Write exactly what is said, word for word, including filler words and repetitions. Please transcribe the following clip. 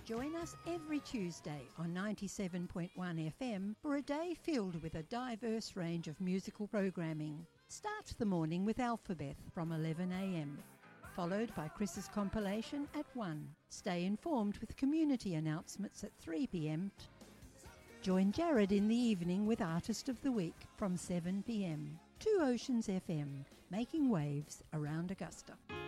Join us every Tuesday on ninety-seven point one F M for a day filled with a diverse range of musical programming. Start the morning with Alphabet from eleven a m, followed by Chris's compilation at one. Stay informed with community announcements at three p m. Join Jared in the evening with Artist of the Week from seven p m. Two Oceans F M, making waves around Augusta.